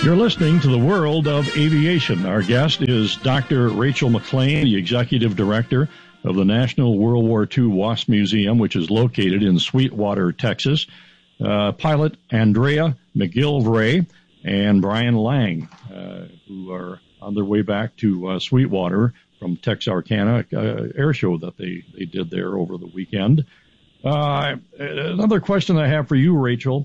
You're listening to the World of Aviation. Our guest is Dr. Rachel McLean, the Executive Director of the National World War II Wasp Museum, which is located in Sweetwater, Texas. Pilot Andrea McGillivray and Brian Lang, who are on their way back to Sweetwater from Texarkana air show that they did there over the weekend. Another question I have for you, Rachel.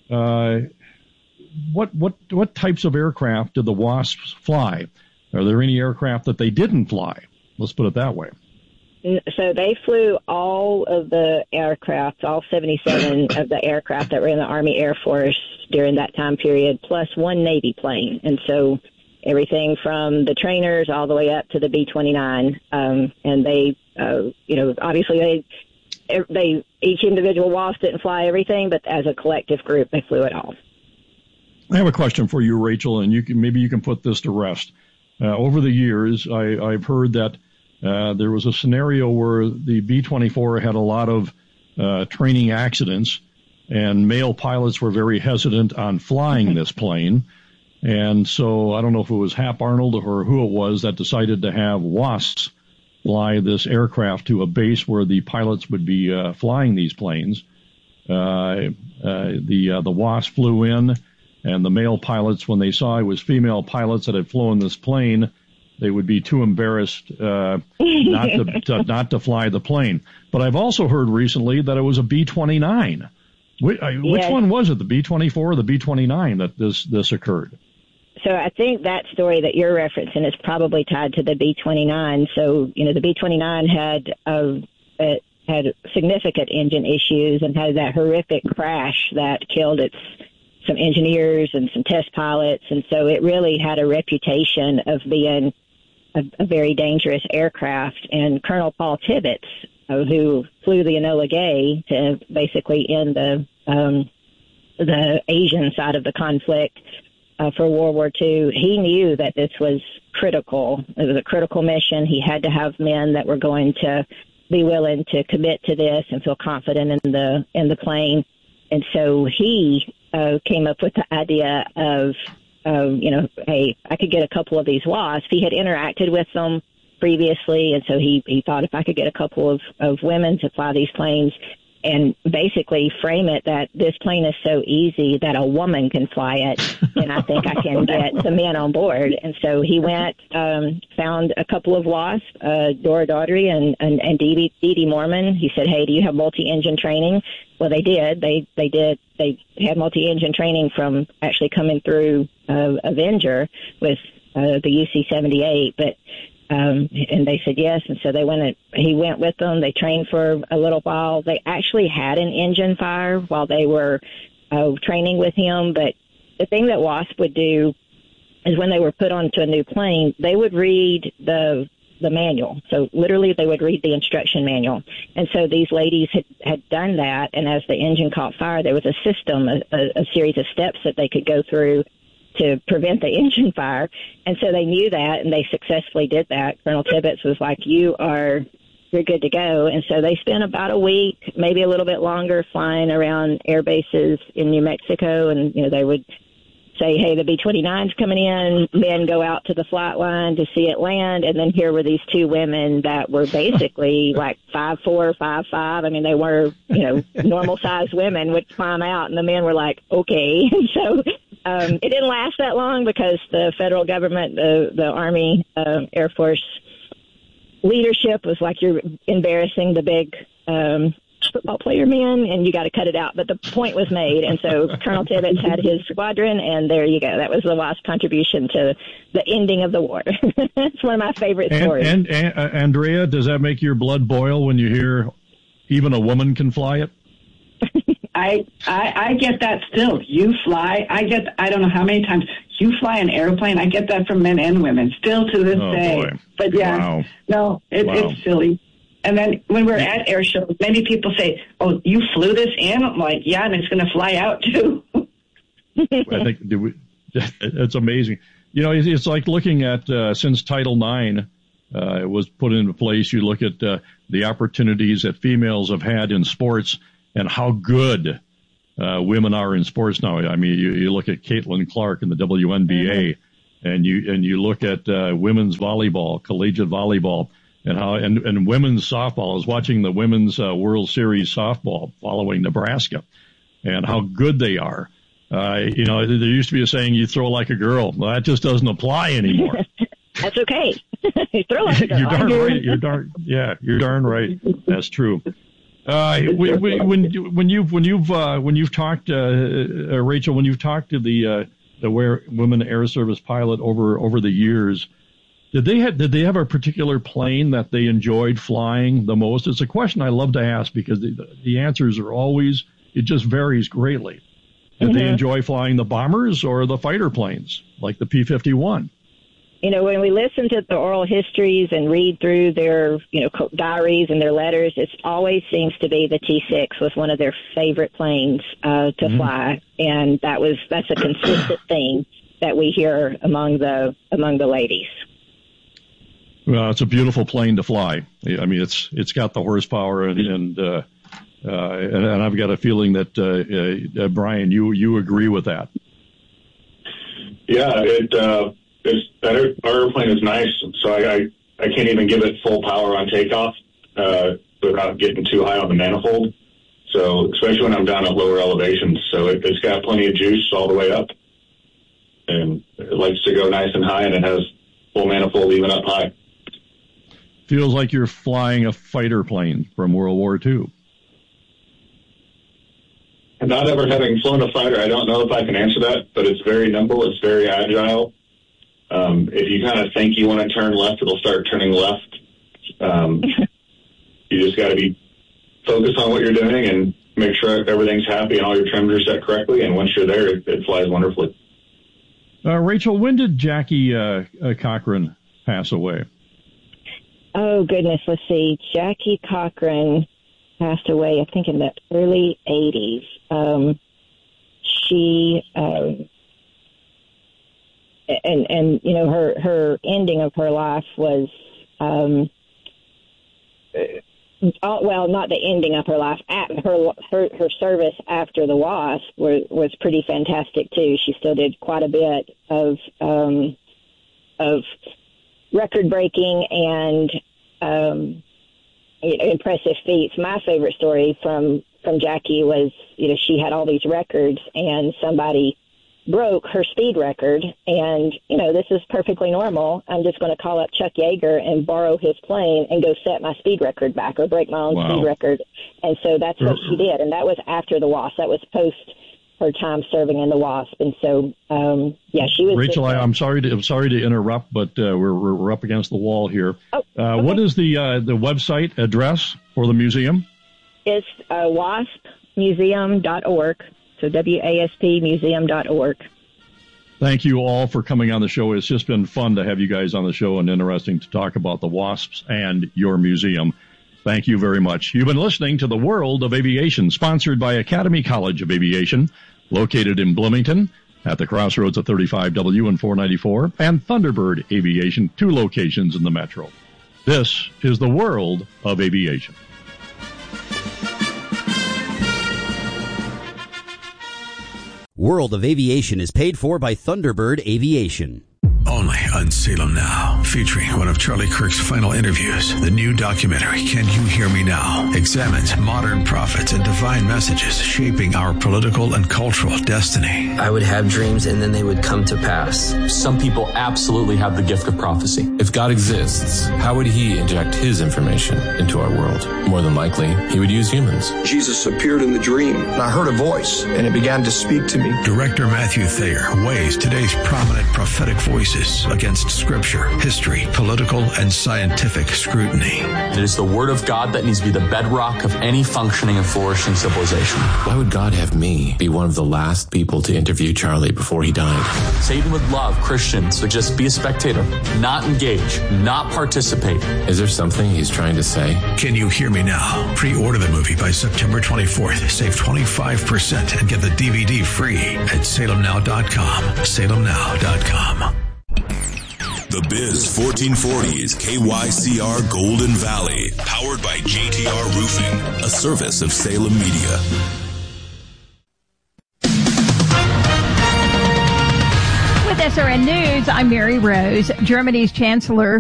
What types of aircraft did the Wasps fly? Are there any aircraft that they didn't fly? Let's put it that way. So they flew all of the aircraft, all 77 of the aircraft that were in the Army Air Force during that time period, plus one Navy plane. And so everything from the trainers all the way up to the B-29. And they, obviously they each individual WASP didn't fly everything, but as a collective group, they flew it all. I have a question for you, Rachel, and maybe you can put this to rest. Over the years, I've heard that there was a scenario where the B-24 had a lot of training accidents, and male pilots were very hesitant on flying this plane. And so I don't know if it was Hap Arnold or who it was that decided to have WASPs fly this aircraft to a base where the pilots would be flying these planes. The WASP flew in. And the male pilots, when they saw it was female pilots that had flown this plane, they would be too embarrassed not to fly the plane. But I've also heard recently that it was a B-29. Which one was it, the B-24 or the B-29 that this occurred? So I think that story that you're referencing is probably tied to the B-29. So, the B-29 had significant engine issues and had that horrific crash that killed some engineers and some test pilots, and so it really had a reputation of being a very dangerous aircraft. And Colonel Paul Tibbets, who flew the Enola Gay to basically end the Asian side of the conflict for World War II, he knew that this was critical. It was a critical mission. He had to have men that were going to be willing to commit to this and feel confident in the plane. And so he came up with the idea of, hey, I could get a couple of these WASPs. He had interacted with them previously, and so he thought if I could get a couple of women to fly these planes and basically frame it that this plane is so easy that a woman can fly it, and I think I can get some men on board. And so he went, found a couple of WASPs, Dora Daugherty and Dee Dee Mormon. He said, hey, do you have multi-engine training? Well, they did. They did. They had multi-engine training from actually coming through Avenger with the UC-78, but and they said yes, and so he went with them. They trained for a little while. They actually had an engine fire while they were training with him, but the thing that WASP would do is when they were put onto a new plane, they would read the manual. So literally they would read the instruction manual. And so these ladies had done that, and as the engine caught fire, there was a system, a series of steps that they could go through to prevent the engine fire. And so they knew that, and they successfully did that. Colonel Tibbets was like, you're good to go. And so they spent about a week, maybe a little bit longer, flying around air bases in New Mexico. And, they would say, hey, the B-29's coming in, men go out to the flight line to see it land. And then here were these two women that were basically like 5'4", 5'5". I mean, they were, normal sized women would climb out, and the men were like, okay. And so it didn't last that long because the federal government, the Army, Air Force leadership was like, you're embarrassing the big football player men, and you got to cut it out. But the point was made, and so Colonel Tibbets had his squadron, and there you go. That was the WASP contribution to the ending of the war. It's one of my favorite stories. And Andrea, does that make your blood boil when you hear even a woman can fly it? I get that still. You fly. I don't know how many times you fly an airplane. I get that from men and women still to this day. Boy. But yeah, wow. No, it's silly. And then when we're at air shows, many people say, oh, you flew this in? I'm like, yeah, and it's going to fly out too. I think it's amazing. It's like looking at since Title IX was put into place, you look at the opportunities that females have had in sports and how good women are in sports now. I mean, you look at Caitlin Clark in the WNBA, and you look at women's volleyball, collegiate volleyball, and women's softball. I was watching the women's World Series softball following Nebraska, and how good they are. There used to be a saying, "You throw like a girl." Well, that just doesn't apply anymore. That's okay. You throw like a girl. You're darn right. You're darn right. That's true. When you've talked, Rachel, when you've talked to the women Air Service pilot over the years, did they have a particular plane that they enjoyed flying the most? It's a question I love to ask because the answers are always, it just varies greatly. Did they enjoy flying the bombers or the fighter planes like the P-51? When we listen to the oral histories and read through their, diaries and their letters, it always seems to be the T-6 was one of their favorite planes to fly, and that's a consistent thing that we hear among the ladies. Well, it's a beautiful plane to fly. I mean, it's got the horsepower, and I've got a feeling that Brian, you agree with that. Yeah, that airplane is nice, so I can't even give it full power on takeoff without getting too high on the manifold. So especially when I'm down at lower elevations, so it's got plenty of juice all the way up, and it likes to go nice and high, and it has full manifold even up high. Feels like you're flying a fighter plane from World War II. Not ever having flown a fighter, I don't know if I can answer that, but it's very nimble, it's very agile. If you kind of think you want to turn left, it'll start turning left. You just got to be focused on what you're doing and make sure everything's happy and all your trims are set correctly. And once you're there, it flies wonderfully. Rachel, when did Jackie Cochran pass away? Oh, goodness. Let's see. Jackie Cochran passed away, I think, in the early 80s. She... And her ending of her life was, not the ending of her life. Her service after the WASP was pretty fantastic too. She still did quite a bit of record breaking and impressive feats. My favorite story from Jackie was, she had all these records and somebody broke her speed record, and, this is perfectly normal. I'm just going to call up Chuck Yeager and borrow his plane and go set my speed record back or break my own speed record. And so that's what she did, and that was after the WASP. That was post her time serving in the WASP. And so, she was... Rachel, I'm sorry to interrupt, but we're up against the wall here. Oh, okay. What is the website address for the museum? It's waspmuseum.org. So waspmuseum.org. Thank you all for coming on the show. It's just been fun to have you guys on the show and interesting to talk about the WASPs and your museum. Thank you very much. You've been listening to The World of Aviation, sponsored by Academy College of Aviation, located in Bloomington at the crossroads of 35W and 494, and Thunderbird Aviation, 2 locations in the metro. This is The World of Aviation. World of Aviation is paid for by Thunderbird Aviation. Only on Salem Now, featuring one of Charlie Kirk's final interviews. The new documentary, Can You Hear Me Now?, examines modern prophets and divine messages shaping our political and cultural destiny. I would have dreams and then they would come to pass. Some people absolutely have the gift of prophecy. If God exists, how would he inject his information into our world? More than likely, he would use humans. Jesus appeared in the dream, and I heard a voice, and it began to speak to me. Director Matthew Thayer weighs today's prominent prophetic voices against scripture, history, political, and scientific scrutiny. It is the word of God that needs to be the bedrock of any functioning and flourishing civilization. Why would God have me be one of the last people to interview Charlie before he died? Satan would love Christians to just be a spectator, not engage, not participate. Is there something he's trying to say? Can You Hear Me Now? Pre-order the movie by September 24th. Save 25% and get the DVD free at salemnow.com. salemnow.com. The Biz 1440 is KYCR Golden Valley, powered by JTR Roofing, a service of Salem Media. SRN News, I'm Mary Rose. Germany's Chancellor